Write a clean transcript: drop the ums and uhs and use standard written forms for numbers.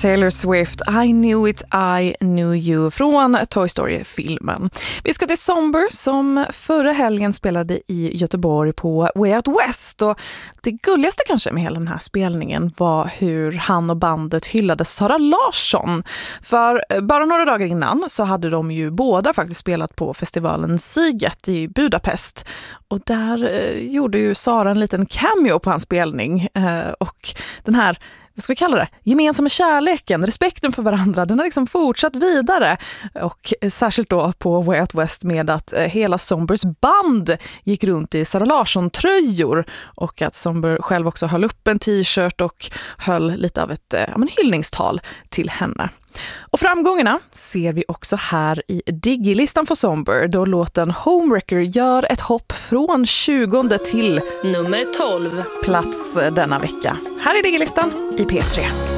Taylor Swift, I knew it, I knew you från Toy Story-filmen. Vi ska till Somber som förra helgen spelade i Göteborg på Way Out West, och det gulligaste kanske med hela den här spelningen var hur han och bandet hyllade Sara Larsson. För bara några dagar innan så hade de ju båda faktiskt spelat på festivalen Siget i Budapest, och där gjorde ju Sara en liten cameo på hans spelning, och den här, vad ska vi kalla det, gemensamma kärleken, respekten för varandra, den har liksom fortsatt vidare, och särskilt då på Way Out West med att hela Sombers band gick runt i Sara Larsson-tröjor, och att Somber själv också höll upp en t-shirt och höll lite av ett hyllningstal till henne. Och framgångarna ser vi också här i Diggy-listan för Somber, då låten Homewrecker gör ett hopp från 20 till nummer 12 plats denna vecka. Här är Diggy-listan i P3.